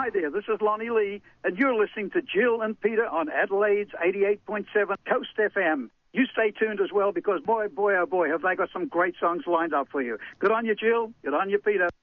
Hi there, this is Lonnie Lee, and you're listening to Jill and Peter on Adelaide's 88.7 Coast FM. You stay tuned as well, because boy, oh boy, have they got some great songs lined up for you. Good on you, Jill. Good on you, Peter.